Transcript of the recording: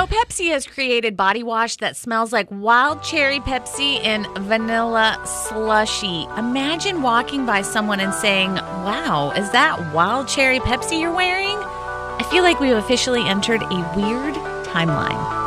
Pepsi has created body wash that smells like wild cherry Pepsi and vanilla slushy. Imagine walking by someone and saying, "Wow, is that wild cherry Pepsi you're wearing?" I feel like we've officially entered a weird timeline.